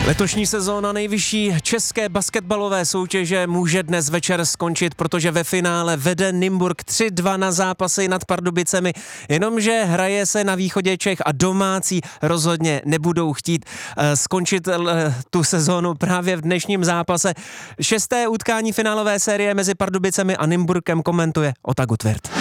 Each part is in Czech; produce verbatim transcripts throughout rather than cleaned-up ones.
Letošní sezóna nejvyšší české basketbalové soutěže může dnes večer skončit, protože ve finále vede Nymburk tři dva na zápasy nad Pardubicemi, jenomže hraje se na východě Čech a domácí rozhodně nebudou chtít uh, skončit uh, tu sezónu právě v dnešním zápase. Šesté utkání finálové série mezi Pardubicemi a Nymburkem komentuje Ota Gutwirth.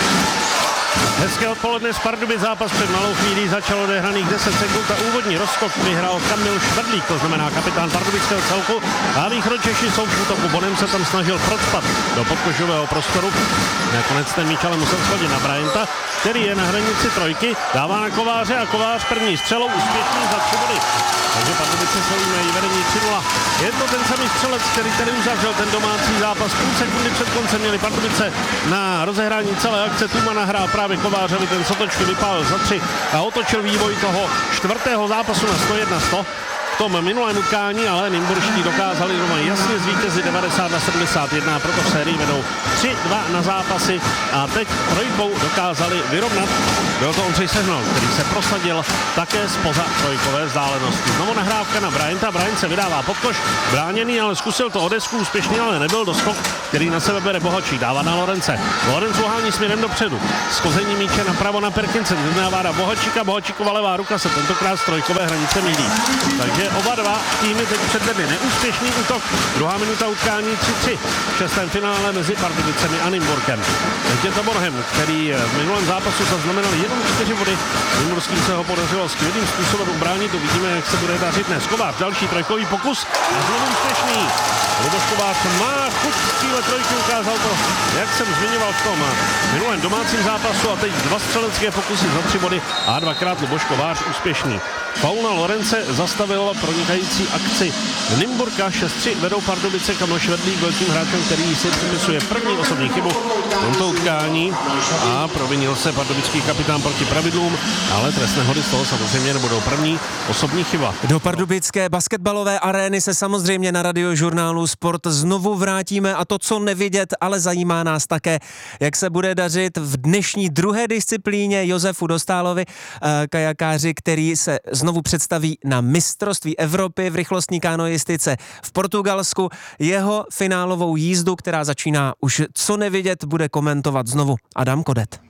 Hezké odpoledne z Pardubic, zápas před malou chvílí začal odehraných deset sekund a úvodní rozskok vyhrál Kamil Švrdlík, to znamená kapitán pardubického celku, a východočeši jsou v útoku. Bonem se tam snažil procpat do podkošového prostoru. Nakonec ten míč ale musel schodit na Bryanta, který je na hranici trojky, dává na Kováře a Kovář první střelou úspěšný za tři body. Takže Pardubice jsou mají vedení tři nula. Je to ten samý střelec, který tady uzavřel ten domácí zápas. Půl sekundy před koncem měli Pardubice na rozehrání celé akce. Tuma nahrál právě Kovářovi, ten Sotočky vypálil za tři a otočil vývoj toho čtvrtého zápasu na sto jedna sto. V tom minulém utkání ale nymburští dokázali doma jasně zvítězit devadesát na sedmdesát jedna, a proto v sérii vedou tři dva na zápasy a teď trojkou dokázali vyrovnat. Byl to Ondřej Sehnal, který se prosadil také spoza trojkové vzdálenosti. Znovu nahrávka na Bryanta, Bryant se vydává pod koš, bráněný, ale zkusil to o desku, úspěšný ale nebyl, doskok, který na sebe bere Bohačík, dává na Lorence. Lorenz uhání směrem dopředu, schození míče napravo na Perkince, vyznává na Bohačíka, Bohačíkova levá ruka se tentokrát z trojkové hranice mílí. Takže oba dva týmy teď předvedli neúspěšný útok. Druhá minuta utkání tři tři v šestém finále mezi Pardubicemi a Nymburkem. Teď je to Borhem, který v minulém zápasu zaznamenal jenom čtyři body. Nymburským se ho podařilo skvělým způsobem ubránit. Uvidíme, jak se bude dařit dnes. Kovář, další trojkový pokus a znovu úspěšný. Luboš Kovář má chuť střílet trojky, ukázal to, jak jsem zmiňoval v tom minulém domácím zápasu, a teď dva střelecké pokusy za tři body a dvakrát Luboš Kovář úspěšný. Faul na Lorence zastavil pronikající akci Nymburka. šest tři vedou Pardubice, Kamil Švrdlík byl tím hráčem, který si připisuje první osobní chybu v tomto utkání a provinil se pardubický kapitán proti pravidlům, ale trestné hody z toho samozřejmě nebudou první osobní chyba. Do pardubické basketbalové arény se samozřejmě na radiožurnálu Sport znovu vrátíme, a to, co nevidět, ale zajímá nás také, jak se bude dařit v dnešní druhé disciplíně Josefu Dostálovi, kajakáři, který se znovu představí na mistrovství Evropy v rychlostní kanoistice v Portugalsku. Jeho finálovou jízdu, která začíná už co nevidět, bude komentovat znovu Adam Kodet.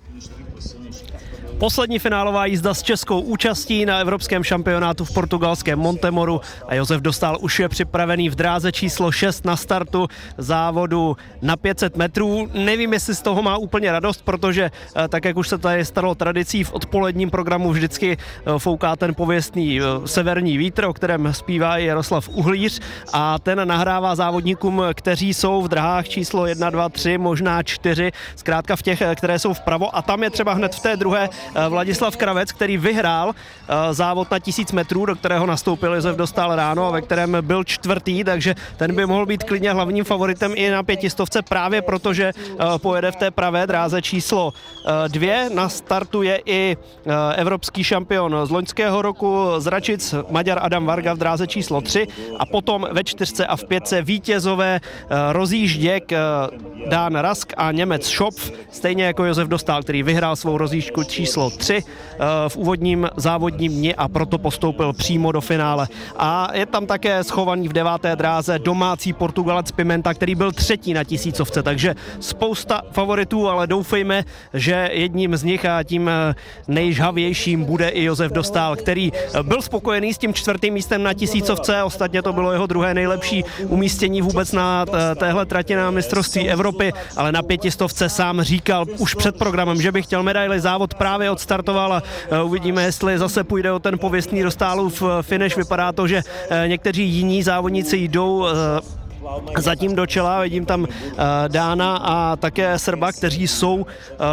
Poslední finálová jízda s českou účastí na evropském šampionátu v portugalském Montemoru a Josef Dostál už je připravený v dráze číslo šest na startu závodu na pět set metrů. Nevím, jestli z toho má úplně radost, protože tak, jak už se tady stalo tradicí, v odpoledním programu vždycky fouká ten pověstný severní vítr, o kterém zpívá i Jaroslav Uhlíř, a ten nahrává závodníkům, kteří jsou v drahách číslo jedna, dva, tři, možná čtyři, zkrátka v těch, které jsou vpravo, a tam je třeba hned v té druhé Vladislav Kravec, který vyhrál závod na tisíc metrů, do kterého nastoupil Josef Dostál ráno a ve kterém byl čtvrtý, takže ten by mohl být klidně hlavním favoritem i na pětistovce, právě protože pojede v té pravé dráze číslo dvě. Na startu je i evropský šampion z loňského roku z Račic, Maďar Adam Varga v dráze číslo tři, a potom ve čtyřce a v pětce vítězové rozjížděk Dan Rask a Němec Schopf, stejně jako Josef Dostál, který vyhrál svou rozjížďku číslo tři v úvodním závodním dni a proto postoupil přímo do finále. A je tam také schovaný v deváté dráze domácí Portugalec Pimenta, který byl třetí na tisícovce, takže spousta favoritů, ale doufejme, že jedním z nich a tím nejžhavějším bude i Josef Dostál, který byl spokojený s tím čtvrtým místem na tisícovce, ostatně to bylo jeho druhé nejlepší umístění vůbec na téhle trati na mistrovství Evropy, ale na pětistovce sám říkal už před programem, že by chtěl medaili. Závod právě odstartoval a uvidíme, jestli zase půjde o ten pověstný Dostálův finish. Vypadá to, že někteří jiní závodníci jdou zatím do čela, vidím tam uh, Dána a také Srba, kteří jsou uh,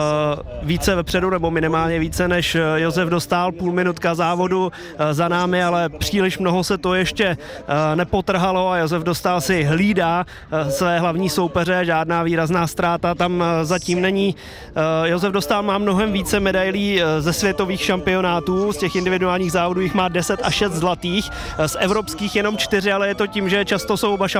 více vepředu, nebo minimálně více než Josef Dostál, půl minutka závodu uh, za námi, ale příliš mnoho se to ještě uh, nepotrhalo a Josef Dostál si hlídá uh, své hlavní soupeře, žádná výrazná ztráta tam uh, zatím není. Uh, Josef Dostál má mnohem více medailí uh, ze světových šampionátů, z těch individuálních závodů jich má deset a šest zlatých, uh, z evropských jenom čtyři, ale je to tím, že často jsou oba šampionáty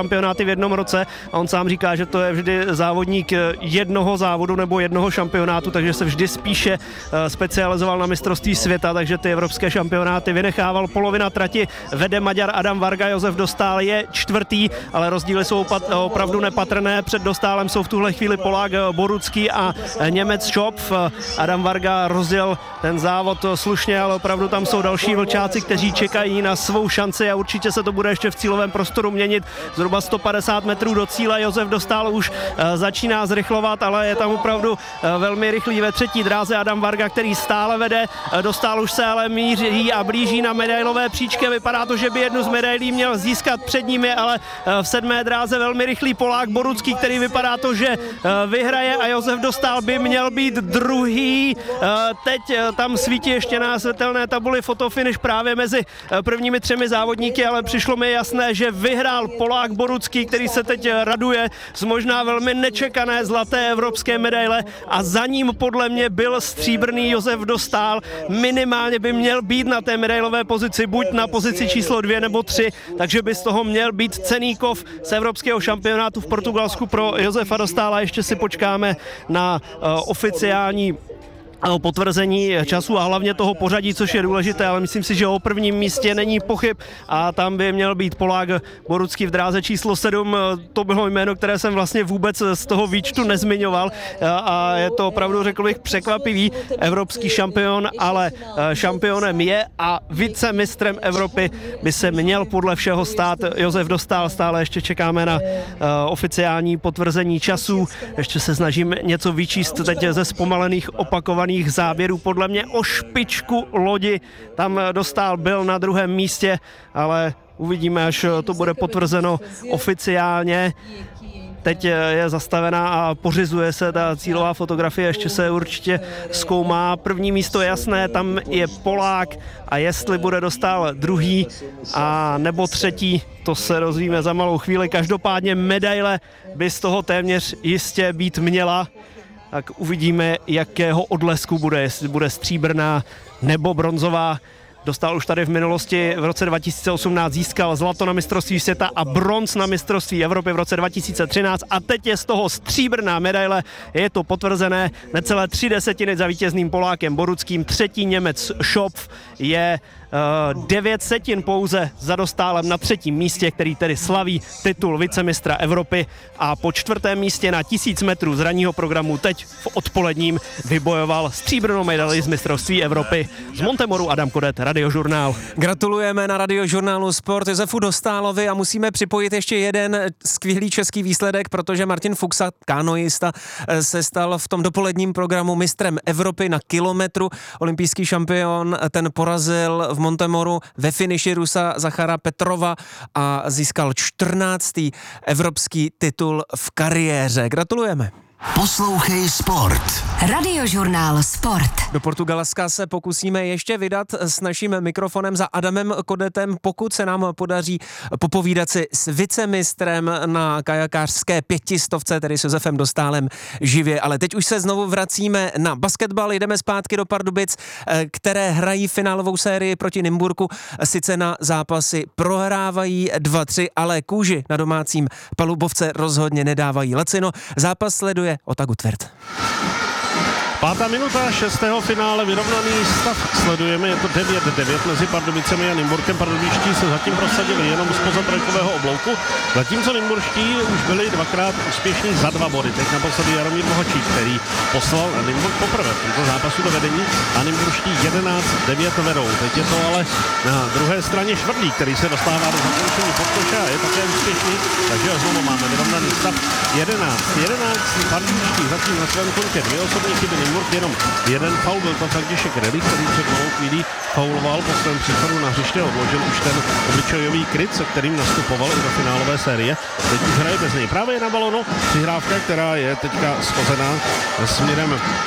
v jednom roce a on sám říká, že to je vždy závodník jednoho závodu nebo jednoho šampionátu, takže se vždy spíše specializoval na mistrovství světa, takže ty evropské šampionáty vynechával. Polovina trati vede Maďar Adam Varga, Josef Dostál je čtvrtý, ale rozdíly jsou opravdu nepatrné. Před Dostálem jsou v tuhle chvíli Polák Borucký a Němec Schopf. Adam Varga rozjel ten závod slušně, ale opravdu tam jsou další vlčáci, kteří čekají na svou šanci a určitě se to bude ještě v cílovém prostoru měnit. Zhruba sto padesát metrů do cíle. Josef Dostál už začíná zrychlovat, ale je tam opravdu velmi rychlý ve třetí dráze Adam Varga, který stále vede. Dostál už se ale míří a blíží na medailové příčky. Vypadá to, že by jednu z medailí měl získat před nimi, ale v sedmé dráze velmi rychlý Polák Borucký, který vypadá to, že vyhraje a Josef Dostál by měl být druhý. Teď tam svítí ještě na světelné tabuli fotofinish právě mezi prvními třemi závodníky, ale přišlo mi jasné, že vyhrál Polák Borucký, který se teď raduje z možná velmi nečekané zlaté evropské medaile a za ním podle mě byl stříbrný Josef Dostál. Minimálně by měl být na té medailové pozici, buď na pozici číslo dvě nebo tři, takže by z toho měl být cenný kov z evropského šampionátu v Portugalsku pro Josefa Dostála. Ještě si počkáme na uh, oficiální potvrzení času a hlavně toho pořadí, což je důležité, ale myslím si, že o prvním místě není pochyb a tam by měl být Polák Borucký v dráze číslo sedm. To bylo jméno, které jsem vlastně vůbec z toho výčtu nezmiňoval a je to opravdu, řekl bych, překvapivý evropský šampion, ale šampionem je a vicemistrem Evropy by se měl podle všeho stát Josef Dostál. Stále ještě čekáme na oficiální potvrzení časů. Ještě se snažím něco vyčíst teď ze zpomalených opakovaných záběrů. Podle mě o špičku lodi tam Dostál byl na druhém místě, ale uvidíme, až to bude potvrzeno oficiálně. Teď je zastavená a pořizuje se ta cílová fotografie, ještě se určitě zkoumá. První místo je jasné, tam je Polák a jestli bude Dostál druhý a nebo třetí, to se dozvíme za malou chvíli. Každopádně medaile by z toho téměř jistě být měla. Tak uvidíme, jakého odlesku bude, jestli bude stříbrná nebo bronzová. Dostal už tady v minulosti v roce dva tisíce osmnáct získal zlato na mistrovství světa a bronz na mistrovství Evropy v roce dva tisíce třináct a teď je z toho stříbrná medaile. Je to potvrzené, necelé tři desetiny za vítězným Polákem Boruckým. Třetí Němec Schopf je uh, devět setin pouze za Dostálem na třetím místě, který tedy slaví titul vicemistra Evropy a po čtvrtém místě na tisíc metrů z ranního programu teď v odpoledním vybojoval stříbrnou medaili z mistrovství Evropy. Z Montemoru Adam Kodet, Radiožurnál. Gratulujeme na Radiožurnálu Sport Josefu Dostálovi a musíme připojit ještě jeden skvělý český výsledek, protože Martin Fuxa, kanoista, se stal v tom dopoledním programu mistrem Evropy na kilometru. Olympijský šampion ten porazil v Montemoru ve finiši Rusa Zachara Petrova a získal čtrnáctý evropský titul v kariéře. Gratulujeme. Poslouchej Sport. Radiožurnál Sport. Do Portugalska se pokusíme ještě vydat s naším mikrofonem za Adamem Kodetem, pokud se nám podaří popovídat si s vicemistrem na kajakářské pětistovce, tedy s Josefem Dostálem živě. Ale teď už se znovu vracíme na basketbal, jdeme zpátky do Pardubic, které hrají finálovou sérii proti Nymburku. Sice na zápasy prohrávají dva tři, ale kůži na domácím palubovce rozhodně nedávají lacino. Zápas sleduje Otagu Tvert. Pátá minuta šestého finále, vyrovnaný stav sledujeme, je to devět devět mezi Pardubicemi a Nymburkem. Pardubičtí se zatím prosadili jenom zpoza trojkového oblouku, zatímco Nymburští už byli dvakrát úspěšní za dva body. Teď naposledy Jaromír Mohočík, který poslal Nymburk poprvé v tomto zápasu do vedení a Nymburští jedenáct devět vedou. Teď je to ale na druhé straně Švrdlík, který se dostává do zakončení podkoše a je také úspěšný, takže znovu máme vyrovnaný stav jedenáct jedenáct. Pardubičtí zatím na svém kontě dvě osobní chyby, Nymburk jenom jeden faul, byl to František Redlich, který před malou chvílí fauloval po svém příchodu na hřiště, odložil už ten obličejový kryt, se kterým nastupoval i do finálové série. Teď už hraje bez něj. Právě je na balonu přihrávka, která je teďka schozená směrem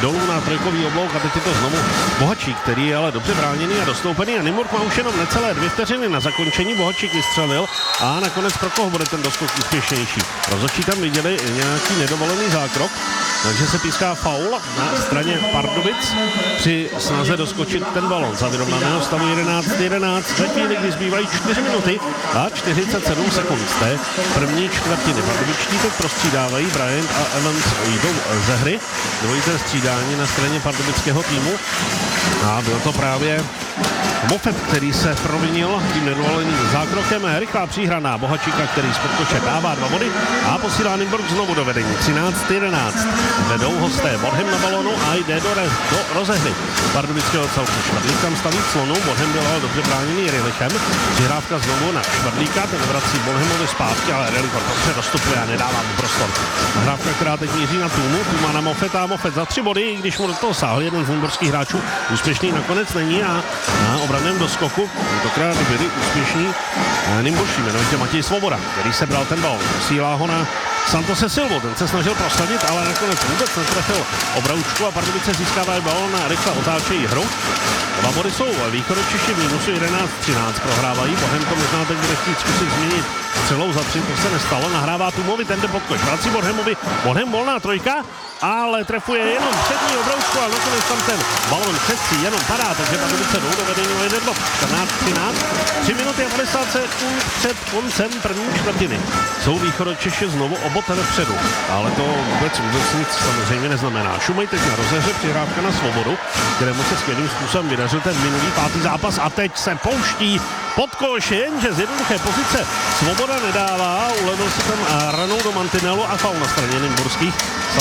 dolů na trojkový oblouk a teď je to znovu Bohačík, který je ale dobře bráněný a dostoupený a Nymburk má už jenom necelé dvě vteřiny na zakončení. Bohačík vystřelil a nakonec pro koho bude ten doskok úspěšnější. Rozhodčí tam viděli nějaký nedovolený zákrok, takže se píská faul na straně Pardubic při snaze doskočit ten balon za vyrovnaného stavu jedenáct jedenáct ve chvíli, kdy zbývají čtyři minuty a čtyřicet sedm sekund z té první čtvrtiny. Pardubičtí teď prostřídávají, Bryant a Evans jdou ze hry, dvojité střídání na straně pardubického týmu a byl to právě Moffett, který se provinil tím nedovoleným zákrokem. Rychlá příhraná Bohačíka, který z podkoše dává dva body a posílá Nymburk znovu do vedení. třináct jedenáct. Vedou hosté. Bodhem na balonu a jde do, rez, do rozehry pardubického celku. Švadlík tam staví clonu, Bodhem byl ale dobře bráněný Rilichem. Přihrávka znovu na Švadlíka, ten vrací Bodhemovi zpátky, ale Rilich dobře dostupuje a nedává mu prostor. Nahrávka, která teď míří na Tůmu, Tůma na Moffetta a Moffett za tři body, i když mu do toho sáhl jeden z nymburských hráčů. Úspěšný nakonec není a na obranném doskoku tentokrát byli úspěšní Nymburští, jmenovitě Matěj Svoboda, který se bral ten balon. Posílá ho na Santose Silvo, ten se snažil prosadit, ale nakonec vůbec netrefil obroučku a Pardubice získávají balon a rychle otáčejí hru. Dva body jsou Východočeši v minusu jedenáct třináct prohrávají, Bohem to možná teď bude chtít zkusit změnit střelou za tři, to se nestalo, nahrává Tumovi, ten jde pod koš, vrací Bodhemovi, Bodhem volná trojka, ale trefuje jenom přední obroučku a nakonec tam ten balon přesí jenom padá, takže Pardubice jdou do vedení o jeden bod, čtrnáct třináct, tři minuty a padesát sekund před koncem první čtvrtiny. Jsou Východočeši znovu o bod vepředu, ale to vůbec vůbec nic samozřejmě neznamená. Šumej teď na rozehře, přihrávka na Svobodu, kterému se skvělým způsobem vydařil ten minulý pátý zápas a teď se pouští pod koš, jenže z jednoduché pozice Svoboda nedává, ulevil si tam ranou do mantinelu a faul na straně nymburských.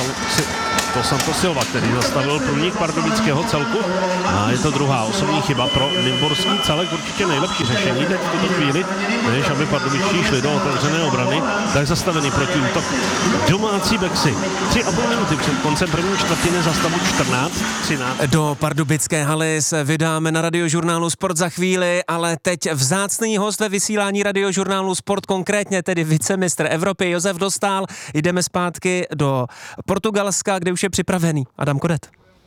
To Santos Silva, který zastavil průnik pardubického celku a je to druhá osobní chyba pro nymburský celek, určitě nejlepší řešení teď v tuto chvíli, než aby pardubičtí šli do otevřené obrany, tak zastavený protiútok domácí Bexy. Tři a půl minuty před koncem první čtvrtiny za stavu čtrnáct třináct. Do pardubické haly se vydáme na Radiožurnálu Sport za chvíli, ale teď vzácný host ve vysílání Radiožurnálu Sport, konkrétně tedy vicemistr Evropy Josef Dostál. Jdeme zpátky do Portugalska, kde už je připravený Adam Kodet.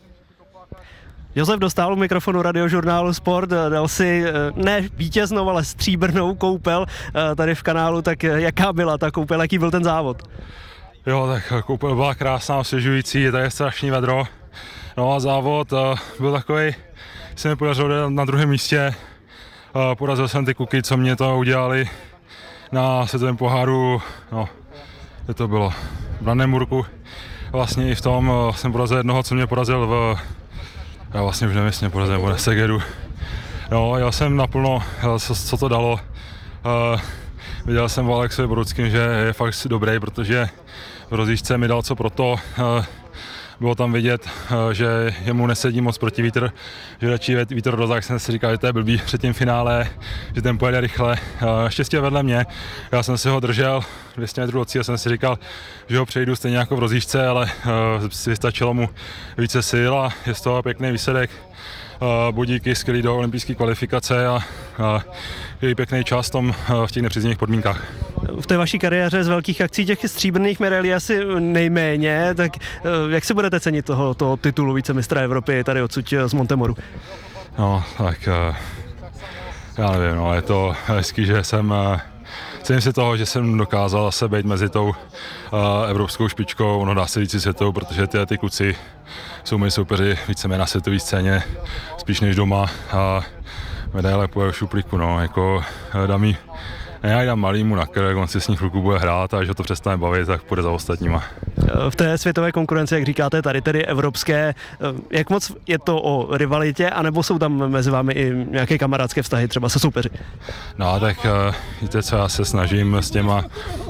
Josef Dostál u mikrofonu Radiožurnálu Sport, dal si ne vítěznou, ale stříbrnou koupel tady v kanálu, tak jaká byla ta koupel, jaký byl ten závod? Jo, tak koupel byla krásná, osvěžující, je tady strašný vedro. No a závod byl takový, se mi podařilo na druhém místě, porazil jsem ty kuky, co mě to udělali na světovém poháru, no, kde to bylo, v Brandenburgu. Vlastně i v tom jsem porazil jednoho, co mě porazil v, já vlastně už nevím, jestli mě porazil v Segedu. No, jel jsem naplno, co, co to dalo. Uh, viděl jsem v Alexovi Boruckým, že je fakt dobrý, protože v rozjížďce mi dal co pro to. Uh, bylo tam vidět, uh, že jemu nesedí moc proti vítr, že radši vítr do, tak jsem si říkal, že to je blbý před tím finále, že ten pojede rychle. Uh, štěstí vedle mě, já jsem si ho držel dvě stě metrů od cíle, jsem si říkal, že ho přejdu stejně jako v rozjížďce, ale uh, vystačilo mu více sil a je z toho pěkný výsledek. Uh, bodíky, skvělý do olympijské kvalifikace a uh, je pěkný čas tom, uh, v těch nepříznivých podmínkách. V té vaší kariéře z velkých akcí těch stříbrných medailí asi nejméně, tak uh, jak si budete cenit toho, toho titulu vicemistra Evropy tady odsud z Montemoru? No, tak uh, já nevím, no, je to hezký, že jsem uh, cením si toho, že jsem dokázal zase být mezi tou uh, evropskou špičkou, no dá se říct světovou, protože ty, ty kluci jsou moji soupeři víceméně na světové scéně, spíš než doma a medaile půjde v šuplíku, no, jako dám jí, ne, já dám malýmu na krk, on si s ní chvilku bude hrát a když ho to přestane bavit, tak půjde za ostatníma. V té světové konkurenci, jak říkáte, tady tedy evropské, jak moc je to o rivalitě, anebo jsou tam mezi vámi i nějaké kamarádské vztahy, třeba se soupeři? No tak víte co, já se snažím s těma,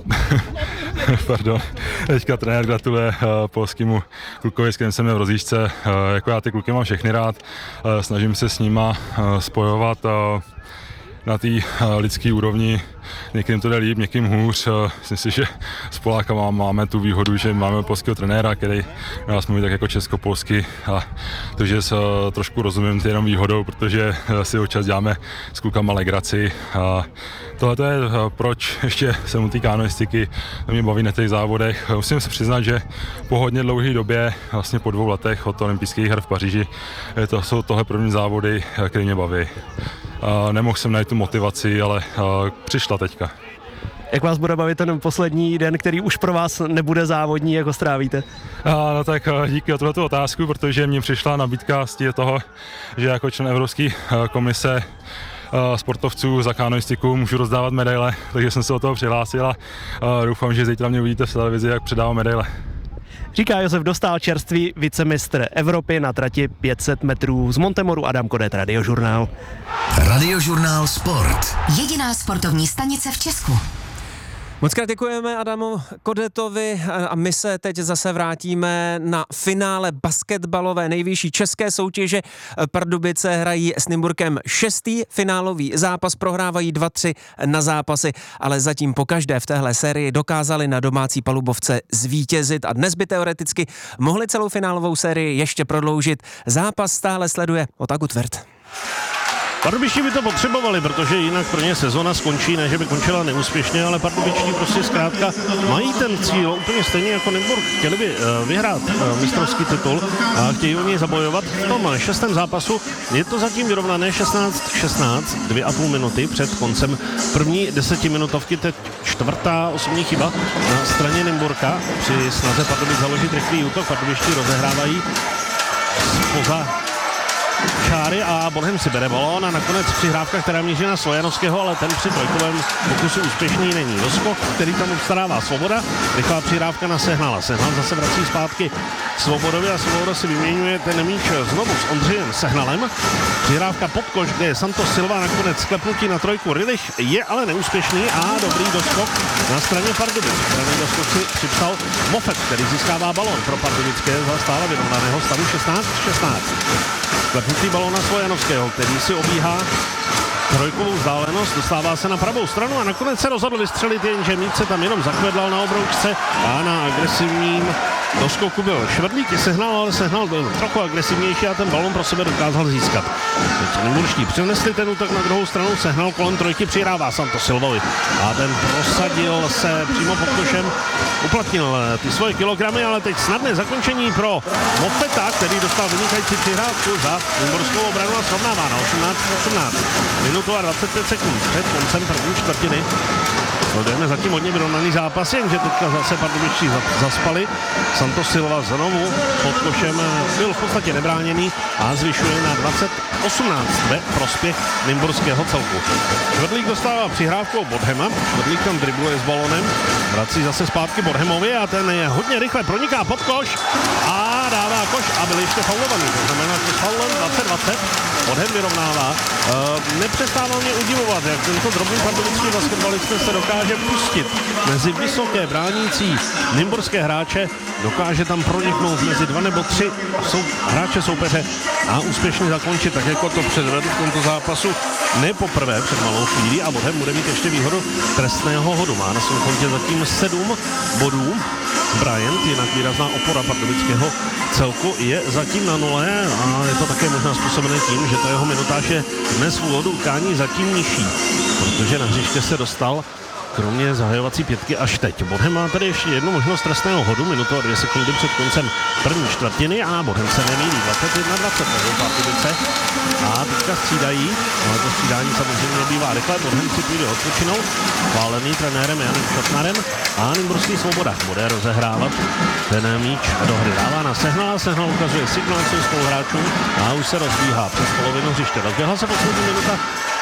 pardon, teďka trenér gratuluje polskému klukovi, s kterým jsem měl v rozjížďce, jako já ty kluky mám všechny rád, snažím se s nima spojovat na té lidské úrovni, někým to jde líp, někým hůř. Myslím si, že s Polákama máme tu výhodu, že máme polského trenéra, který nás mluví tak jako česko-polsky a takže se trošku rozumím jenom výhodou, protože si občas děláme s klukama legraci a tohle je proč ještě jsem u té kanoistiky, to mě baví na těch závodech. Musím se přiznat, že po hodně dlouhé době, vlastně po dvou letech od olympijských her v Paříži, to jsou tohle první závody, které mě baví. Nemohl jsem najít tu motivaci, ale přišla teďka. Jak vás bude bavit ten poslední den, který už pro vás nebude závodní, jak ho strávíte? A, no tak díky za tuhletu otázku, protože mně přišla nabídka z toho, že jako člen Evropské komise sportovců za kanoistiku můžu rozdávat medaile, takže jsem se o toho přihlásil a doufám, že zítra mě uvidíte v televizi, jak předávám medaile. Říká Josef Dostál, čerstvý vicemistr Evropy na trati pět set metrů z Montemoru. Adam Kodet, Radiožurnál. Radiožurnál Sport. Jediná sportovní stanice v Česku. Moc krát děkujeme Adamu Kodetovi a my se teď zase vrátíme na finále basketbalové nejvyšší české soutěže. Pardubice hrají s Nymburkem šestý finálový zápas, prohrávají dva tři na zápasy, ale zatím pokaždé v téhle sérii dokázali na domácí palubovce zvítězit a dnes by teoreticky mohli celou finálovou sérii ještě prodloužit. Zápas stále sleduje Otaku Tvrd. Pardubičtí by to potřebovali, protože jinak pro ně sezona skončí, ne že by končila neúspěšně, ale Pardubičtí prostě zkrátka mají ten cíl úplně stejně jako Nymburk. Chtěli by uh, vyhrát uh, mistrovský titul a chtějí o něj zabojovat. V tom šestém zápasu je to zatím vyrovnané šestnáct šestnáct, dvě a půl minuty před koncem první desetiminutovky, teď čtvrtá osobní chyba na straně Nymburka. Při snaze Pardubic založit rychlý útok, Pardubičtí rozehrávají spoza čáry a Bornhem si bere balón a nakonec přihrávka, která míří na Svojanovského, ale ten při trojkovém pokusu úspěšný není. Doskok, který tam obstarává Svoboda, rychlá přihrávka na Sehnala. Sehnal zase vrací zpátky Svobodovi a Svoboda si vyměňuje ten míč znovu s Ondřejem Sehnalem. Přihrávka pod koš, kde je Santos Silva, nakonec sklepnutí na trojku Rilich je ale neúspěšný a dobrý doskok na straně Pardubic. Straně doskok si připsal Mofet, který získává balón pro Pardubické za stále vyrovnaného stavu šestnáct šestnáct. Sklepnutý balón na Svojanovského, který si obíhá trojkovou vzdálenost, dostává se na pravou stranu a nakonec se rozhodl vystřelit, jenže míč se tam jenom zakvedlal na obroučce a na agresivním doskoku byl Švrdlík i Sehnal, ale Sehnal byl trochu agresivnější a ten balón pro sebe dokázal získat. Teď Nymburští přinesli ten útok na druhou stranu, Sehnal kolem trojky přihrává Santos Silvovi a ten prosadil se přímo pod košem, uplatnil ty svoje kilogramy, ale teď snadné zakončení pro Mofeta, který dostal vynikající přihrávku za nymburskou obranu a srovnává na osmnáct osmnáct. Minutu a dvacet pět sekund před koncem první čtvrtiny. Sledujeme zatím hodně vyrovnaný zápas, jenže teďka zase Pardubičtí zaspali. Santos Silva znovu pod košem byl v podstatě nebráněný a zvyšuje na dvacet osmnáct ve prospěch nymburského celku. Švrdlík dostává přihrávku od Bornhema, Švrdlík tam dribluje s balonem, vrací zase zpátky Bornhemovi a ten je hodně rychle proniká pod koš a dává koš a byl ještě faulovaný. To znamená, že faulem dvacet dvacet Bornhem vyrovnává. E, nepřestává mě udivovat, jak tento drobný pardubický basketbalista se dokáže pustit mezi vysoké bránící nymburské hráče, dokáže tam proniknout mezi dva nebo tři sou, hráče soupeře a úspěšně zakončit, tak jako to předvedl v tomto zápasu ne poprvé před malou chvíli a Bornhem bude mít ještě výhodu trestného hodu. Má na svém kontě zatím sedm bodů. Bryant, jinak výrazná opora pardubického celku, je zatím na nule a je to také možná způsobené tím, že ta jeho minutáž je dnes v úvodu utkání zatím nižší, protože na hřiště se dostal kromě zahajovací pětky až teď. Bornhem má tady ještě jednu možnost trestného hodu, minutu a dvě sekundy před koncem první čtvrtiny a Bornhem se nemýlí, dvacet jedna dvacet Pardubice a teďka střídají, ale to střídání samozřejmě nebývá rychle, Bornhem si půjde odpočinout, chválený trenérem Janem Šotnarem a nymburský Svoboda bude rozehrávat ten míč do hry. Dává na Sehnala, Sehnal ukazuje signál svým spoluhráčům a už se rozbíhá přes polovinu hřiště. Rozběhla se poslední minuta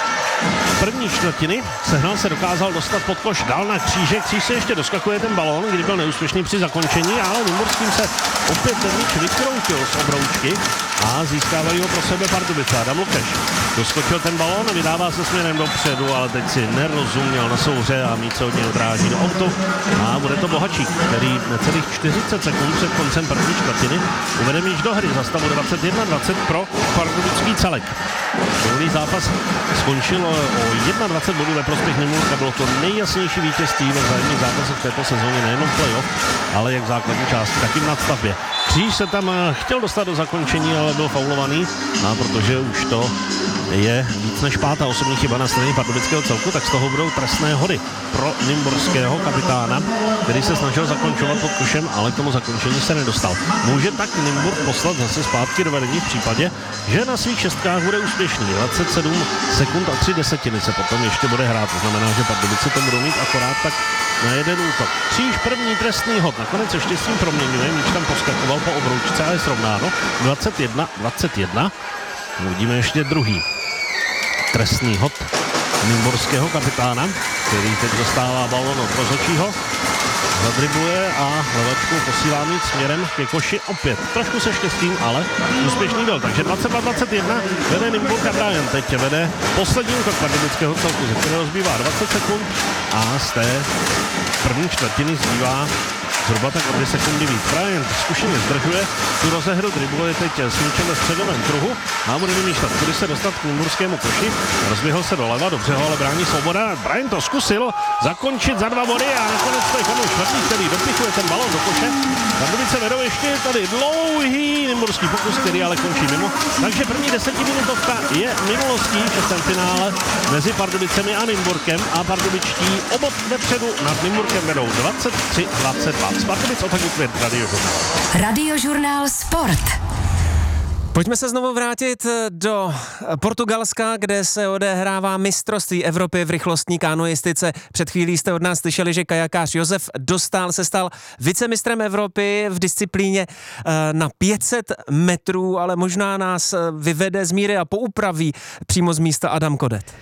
první čtvrtiny. Sehnal se dokázal dostat pod koš, dal na křížek, kříž se ještě doskakuje ten balón, kdy byl neúspěšný při zakončení, ale nymburským se opět ten míč vykroutil z obroučky a získávají ho pro sebe Pardubice. Adam Lukeš doskočil ten balón a vydává se směrem dopředu, ale teď si nerozuměl na souhře a míč se od něj odráží do autu a bude to Bohačík, který necelých čtyřicet sekund před koncem první čtvrtiny uvede míč do hry za stavu dvacet jedna dvacet pro pardubický celek. Minulý zápas skončil o dvacet jedna bodů ve prospěch Nymburka. Bylo to nejjasnější vítězství ve vzájemných zápasech v této sezóně, nejenom playoff, ale jak v základní části, tak i v nadstavbě. Kříž se tam chtěl dostat do zakončení, ale byl faulovaný, a protože už to je víc než pátá osobní chyba na straně pardubického celku, tak z toho budou trestné hody pro nymburského kapitána, který se snažil zakončovat pod košem, ale k tomu zakončení se nedostal. Může tak Nymburk poslat zase zpátky do vedení v případě, že na svých šestkách bude úspěšný. dvacet sedm sekund a tři desetiny se potom ještě bude hrát, to znamená, že Pardubice to budou mít akorát tak na jeden útok. Kříž první trestný hod, nakonec ještě s tím proměňuje, míč tam poskakoval po obroučce a je srovnáno dvacet jedna dvacet jedna. Uvidíme ještě druhý trestný hod nymburského kapitána, který teď dostává balón od rozhodčího, zadribuje a levačku posílá mít směrem ke koši opět. Trošku se štěstím, ale úspěšný byl. Takže dvacet dva dvacet jedna vede Nymburk a Brian teď vede poslední útok pardubického celku, ze kterého zbývá dvacet sekund a z té první čtvrtiny zbývá zhruba tak o dvě sekundy víc. Brian zkušeně zdržuje tu rozehru, dribluje teď s míčem ve středovém kruhu a bude vymýšlet, kudy se dostat k nymburskému koši. Rozběhl se doleva, dobře ho ale brání Svoboda. Brian to zkusil zakončit za dva body a nakonec to je Kamil Švatlík, který dopichuje ten balón do koše. Pardubice vedou ještě tady dlouhý nymburský pokus, který ale končí mimo. Takže první desetiminutovka je minulostí v šestém finále mezi Pardubicemi a Nymburkem a pardubičtí obod vepředu nad Nymburkem vedou dvacet tři dvacet dva. Z Pardubic Otak Ukvět, Radiožurnál. Radiožurnál Sport. Pojďme se znovu vrátit do Portugalska, kde se odehrává mistrovství Evropy v rychlostní kanoistice. Před chvílí jste od nás slyšeli, že kajakář Josef Dostál se stal vicemistrem Evropy v disciplíně na pět set metrů, ale možná nás vyvede z míry a poupraví přímo z místa Adam Kodet.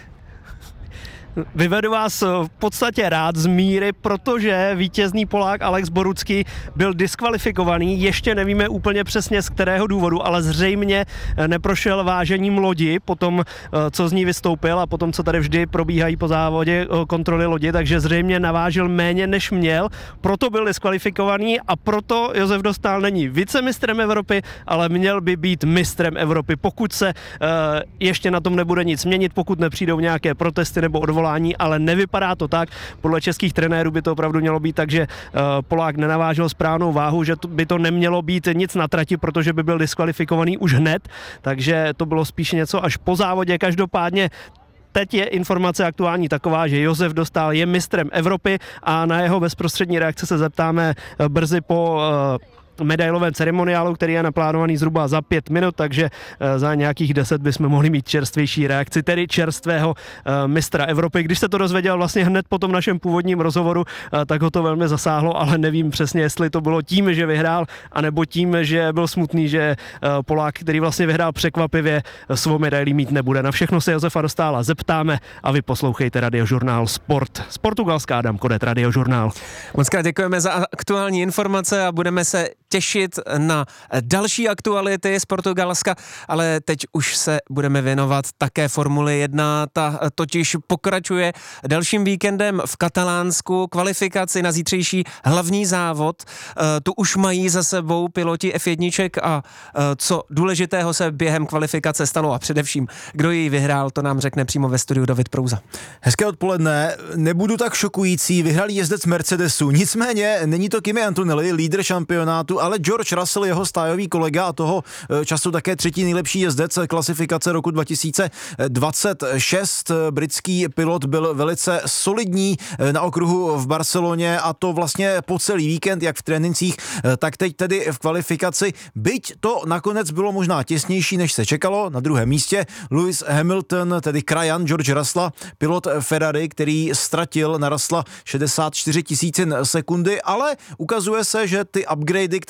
Vyvedu vás v podstatě rád z míry, protože vítězný Polák Alex Borucký byl diskvalifikovaný. Ještě nevíme úplně přesně z kterého důvodu, ale zřejmě neprošel vážením lodi po tom, co z ní vystoupil a potom, co tady vždy probíhají po závodě kontroly lodi, takže zřejmě navážil méně, než měl. Proto byl diskvalifikovaný a proto Josef Dostál není vicemistrem Evropy, ale měl by být mistrem Evropy. Pokud se ještě na tom nebude nic měnit, pokud nepřijdou nějaké protesty nebo odvolání, ale nevypadá to tak. Podle českých trenérů by to opravdu mělo být tak, že Polák nenavážil správnou váhu, že by to nemělo být nic na trati, protože by byl diskvalifikovaný už hned, takže to bylo spíš něco až po závodě. Každopádně teď je informace aktuální taková, že Josef Dostál je mistrem Evropy a na jeho bezprostřední reakce se zeptáme brzy po medailovém ceremoniálu, který je naplánovaný zhruba za pět minut, takže za nějakých deset bychom mohli mít čerstvější reakci, tedy čerstvého mistra Evropy. Když se to dozvěděl vlastně hned po tom našem původním rozhovoru, tak ho to velmi zasáhlo, ale nevím přesně, jestli to bylo tím, že vyhrál, anebo tím, že byl smutný, že Polák, který vlastně vyhrál překvapivě, svou medailí mít nebude. Na všechno se Josefa Dostála zeptáme a vy poslouchejte Radiožurnál Sport. Z Portugalska Adam Kodet, Radiožurnál. Moc krát děkujeme za aktuální informace a budeme se těšit na další aktuality z Portugalska, ale teď už se budeme věnovat také Formuli jedna, ta totiž pokračuje dalším víkendem v Katalánsku, kvalifikaci na zítřejší hlavní závod. Tu už mají za sebou piloti F jedna a co důležitého se během kvalifikace stalo a především, kdo ji vyhrál, to nám řekne přímo ve studiu David Prouza. Hezké odpoledne, nebudu tak šokující, vyhralý jezdec Mercedesu, nicméně není to Kimi Antonelli, lídr šampionátu, ale George Russell, jeho stájový kolega a toho času také třetí nejlepší jezdec klasifikace roku dva tisíce dvacet šest. Britský pilot byl velice solidní na okruhu v Barceloně a to vlastně po celý víkend, jak v trénincích, tak teď tedy v kvalifikaci. Byť to nakonec bylo možná těsnější, než se čekalo. Na druhém místě Lewis Hamilton, tedy krajan George Russella, pilot Ferrari, který ztratil na Russella šedesát čtyři tisícin sekundy, ale ukazuje se, že ty upgradey, které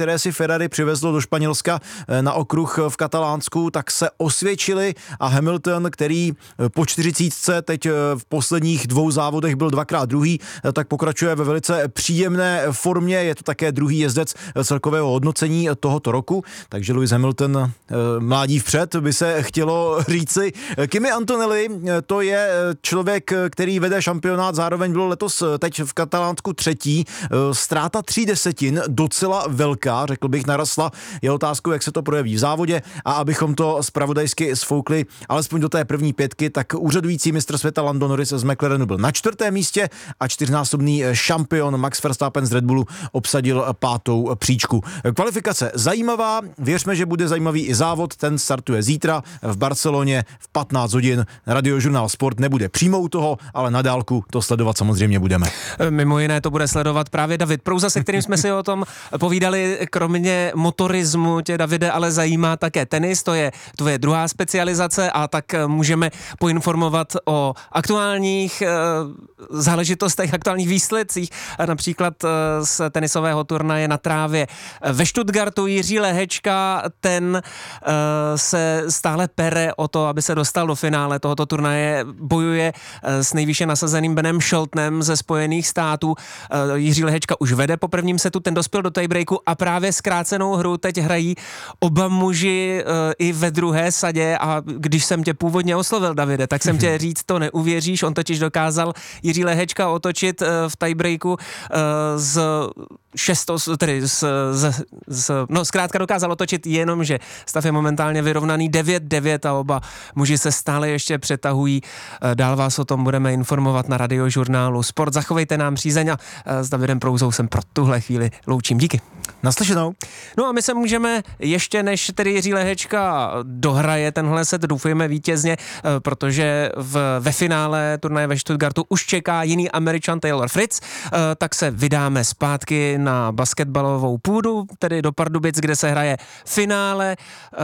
které si Ferrari přivezlo do Španělska na okruh v Katalánsku, tak se osvědčili a Hamilton, který po čtyřicítce teď v posledních dvou závodech byl dvakrát druhý, tak pokračuje ve velice příjemné formě. Je to také druhý jezdec celkového hodnocení tohoto roku, takže Lewis Hamilton mládí vpřed, by se chtělo říci. Kimi Antonelli, to je člověk, který vede šampionát, zároveň byl letos teď v Katalánsku třetí. Ztráta tří desetin, docela velká, řekl bych, narastla. Je otázkou, jak se to projeví v závodě, a abychom to zpravodajsky sfoukli alespoň do té první pětky, tak úřadující mistr světa Lando Norris z McLarenu byl na čtvrtém místě a čtyřnásobný šampion Max Verstappen z Red Bullu obsadil pátou příčku. Kvalifikace zajímavá, věřme, že bude zajímavý i závod, ten startuje zítra v Barceloně v patnáct hodin. Radiožurnál Sport nebude přímou toho, ale na dálku to sledovat samozřejmě budeme. Mimo jiné to bude sledovat právě David Prouza, se kterým jsme si o tom povídali. Kromě motorismu tě, Davide, ale zajímá také tenis, to je tvoje druhá specializace, a tak můžeme poinformovat o aktuálních e, záležitostech, aktuálních výsledcích, například e, z tenisového turnaje na trávě ve Stuttgartu. Jiří Lehečka, ten e, se stále pere o to, aby se dostal do finále tohoto turnaje, bojuje e, s nejvýše nasazeným Benem Sheltonem ze Spojených států. E, Jiří Lehečka už vede po prvním setu, ten dospěl do tiebreaku a právě zkrácenou hru teď hrají oba muži e, i ve druhé sadě, a když jsem tě původně oslovil, Davide, tak jsem tě říct, to neuvěříš, on totiž dokázal Jiří Lehečka otočit e, v tiebreaku e, z šestou, tedy z, z, z, no zkrátka dokázal otočit, jenom že stav je momentálně vyrovnaný devět devět a oba muži se stále ještě přetahují. Dál vás o tom budeme informovat na Radiožurnálu Sport. Zachovejte nám přízeň a s Davidem Prouzou jsem pro tuhle chvíli loučím. Díky. Naslyšenou. No a my se můžeme ještě, než tedy Jiří Lehečka dohraje tenhle set, doufujeme vítězně, protože v, ve finále turnaje ve Stuttgartu už čeká jiný Američan Taylor Fritz, tak se vydáme zpátky na basketbalovou půdu, tedy do Pardubic, kde se hraje finále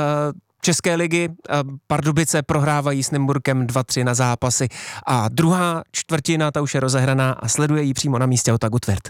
České ligy. Pardubice prohrávají s Nymburkem dva tři na zápasy a druhá čtvrtina, ta už je rozehraná a sleduje ji přímo na místě Otaku Tvirt.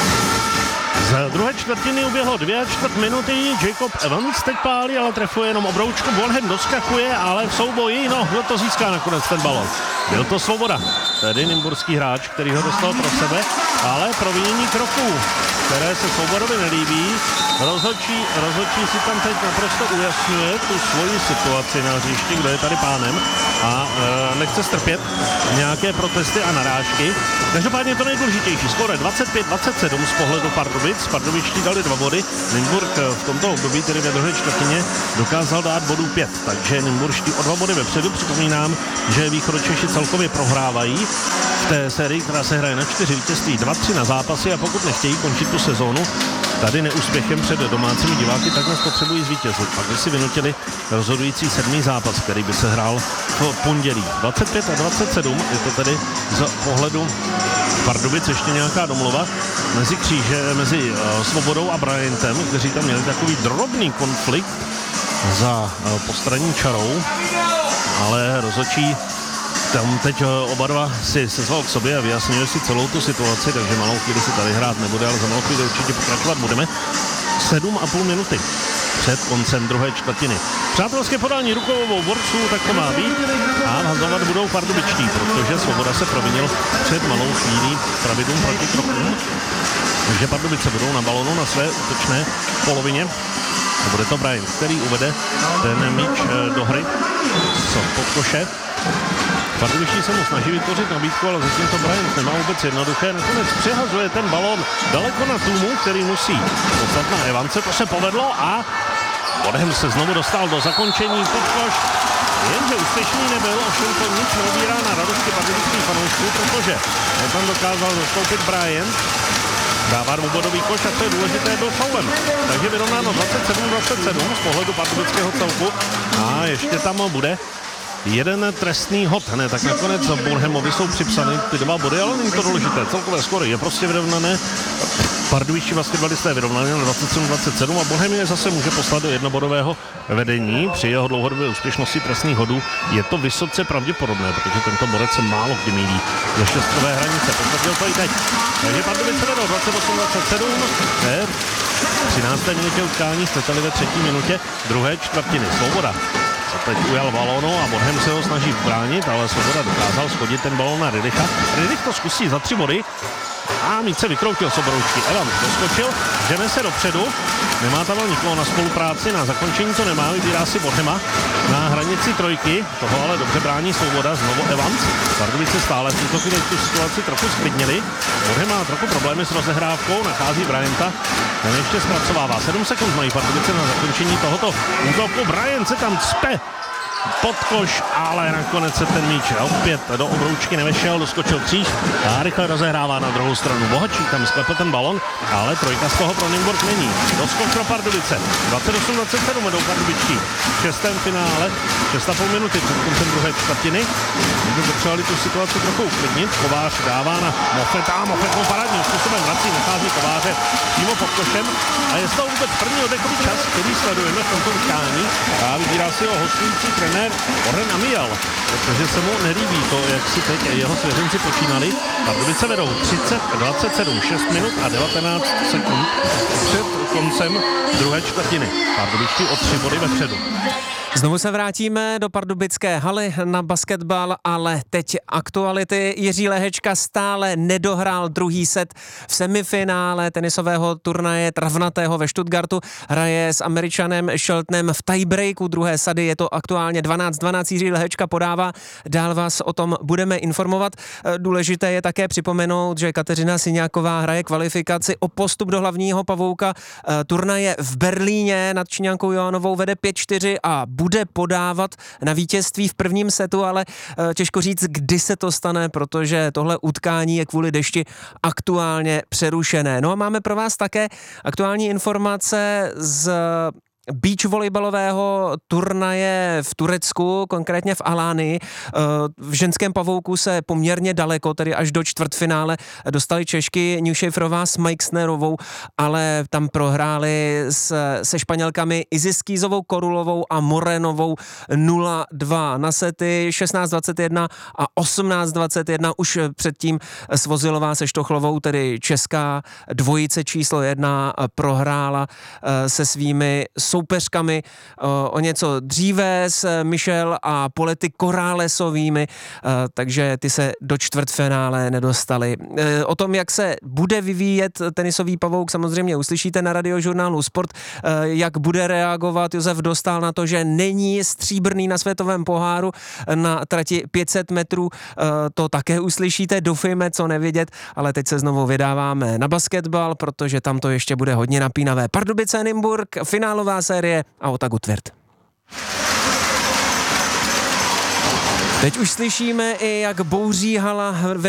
Z druhé čtvrtiny uběhlo dvě čtvrt minuty, Jacob Evans teď pálí, ale trefuje jenom obroučku, Bonhem doskakuje, ale v souboji, no, kdo to získá nakonec ten balon? Byl to Svoboda, tedy nymburský hráč, který ho dostal pro sebe, ale provinění kroků, které se Svobodovi nelíbí, rozhodčí, rozhodčí si tam teď naprosto ujasňuje tu svoji situaci na hřišti, kdo je tady pánem, a e, nechce strpět nějaké protesty a narážky. Každopádně to nejdůležitější, skoro dvacet pět dvacet sedm z pohledu Pardubic. Pardubičtí dali dva body. Nymburk v tomto období, tedy ve druhé čtvrtině, dokázal dát bodů pět, takže nymburští o dva body vepředu. Připomínám, že Východočeši celkově prohrávají v té sérii, která se hraje na čtyři vítězství, dva tři na zápasy, a pokud nechtějí končit tu sezónu tady neúspěchem před domácími diváky, tak nás potřebují zvítězit. Pak by si vynutili rozhodující sedmý zápas, který by se hrál v pondělí. dvacet pět a dvacet sedm, je to tedy z pohledu Pardubic ještě nějaká domluva mezi kříže, mezi uh, Svobodou a Bryantem, kteří tam měli takový drobný konflikt za uh, postranní čarou, ale rozhodčí tam teď oba dva si sezval k sobě a vyjasnili si celou tu situaci, takže malou chvíli si tady hrát nebude, ale za malou chvíli určitě pokračovat budeme. Sedm a půl minuty před koncem druhé čtvrtiny. Přátelské podání rukou obou borců, tak to má být, a hazovat budou pardubičtí, protože Svoboda se provinil před malou chvílí pravidlům proti krokům, takže Pardubice budou na balonu na své útočné polovině. A bude to Bryant, který uvede ten míč do hry z podkoše. Pardubičtí se mu snaží vytvořit nabídku, ale zatím to Bryant nemá vůbec jednoduché. Nakonec přehazuje ten balón daleko na Tůmu, který musí poslat na Evance. To se povedlo a Bodhem se znovu dostal do zakončení podkoš. Jenže úspěšný nebyl, ovšem to nic neobírá na radosti pardubických fanoušků, protože tam dokázal zastoupit Bryant. Dává dvoubodový koš a co je důležité, byl faulem. Takže vyrovnáno dvacet sedm dvacet sedm z pohledu pardubického celku a ještě tam bude jeden trestný hod, ne, tak nakonec Bonhemovi jsou připsány ty dva body, ale není to důležité. Celkové skory je prostě vyrovnané. Pardubičtí basketbalisté vyrovnané na dvacet sedm dvacet sedm a Bonhem je zase může poslat do jednobodového vedení. Při jeho dlouhodobé úspěšnosti trestných hodů je to vysoce pravděpodobné, protože tento borec se málo kdy mílí ze šestové hranice. Potvrdil to i teď. Takže Pardubice vedou dvacet osm dvacet sedm. třinácté minutě utkání, chcete-li ve třetí minutě druhé čtvrtiny. Svoboda se teď ujal balónu a Bodhem se ho snaží bránit, ale Svoboda dokázal schodit ten balón na Ridicha. Ridich to zkusí za tři body a míč se vykroutil z obroučky. Evans doskočil, žene se dopředu, nemá tam ale nikoho na spolupráci, na zakončení to nemá, vybírá si Bodhema na hranici trojky, toho ale dobře brání Svoboda, znovu Evans. Pardubice stále v tuto chvíli tu situaci trochu sklidnili. Bodhem má trochu problémy s rozehrávkou, nachází Bryanta, ten ještě zpracovává. sedm sekund mají Pardubice na zakončení tohoto útoku. Bryant se tam cpe pod koš, ale nakonec se ten míč opět do obroučky nevešel, doskočil Kříž a rychle rozehrává na druhou stranu. Bohačík tam sklepl ten balon, ale trojka z toho pro Nymburk není. Doskok pro Pardubice. dvacet osm dvacet sedm vedou Pardubičtí. V šestém finále, šest a půl minuty před koncem druhé čtvrtiny. Kdyby potřebovali tu situaci trochu uklidnit, Kovář dává na Mofeta, Mofet mu parádním způsobem vrací, nachází Kováře přímo pod košem a je z toho vůbec první oddechový čas, který sledujeme v tomto utkání a vybírá si ho hostující trenér Orren Amiel, protože se mu nelíbí to, jak si teď jeho svěřenci počínali. Pardubice vedou třicet dvacet sedm, šest minut a devatenáct sekund před koncem druhé čtvrtiny. Pardubičtí o tři body vepředu. Znovu se vrátíme do pardubické haly na basketbal, ale teď aktuality. Jiří Lehečka stále nedohrál druhý set v semifinále tenisového turnaje travnatého ve Stuttgartu. Hraje s Američanem Sheltonem v tiebreaku druhé sady. Je to aktuálně dvanáct dvanáct. Jiří Lehečka podává. Dál vás o tom budeme informovat. Důležité je také připomenout, že Kateřina Syňáková hraje kvalifikaci o postup do hlavního pavouka turnaje v Berlíně. Nad Číňankou Johanovou vede pět čtyři a bude podávat na vítězství v prvním setu, ale těžko říct, kdy se to stane, protože tohle utkání je kvůli dešti aktuálně přerušené. No a máme pro vás také aktuální informace z beach volejbalového turnaje v Turecku, konkrétně v Alánii. V ženském pavouku se poměrně daleko, tedy až do čtvrtfinále, dostali Češky Newshaferová s Meixnerovou, ale tam prohráli se, se Španělkami Isis Kýzovou, Korulovou a Morenovou nula dva na sety, šestnáct dvacet jedna a osmnáct dvacet jedna. Už předtím Svozilová se Štochlovou, tedy česká dvojice číslo jedna, prohrála se svými soupeřkami o něco dříve s Michel a Polety Korálesovými, takže ty se do čtvrtfinále nedostali. O tom, jak se bude vyvíjet tenisový pavouk, samozřejmě uslyšíte na Radiožurnálu Sport, jak bude reagovat Josef Dostál na to, že není stříbrný na světovém poháru na trati pět set metrů, to také uslyšíte, doufejme, co nevědět, ale teď se znovu vydáváme na basketbal, protože tam to ještě bude hodně napínavé. Pardubice Nymburk, finálová série a Otago Tvrd. Teď už slyšíme i, jak bouří hala ve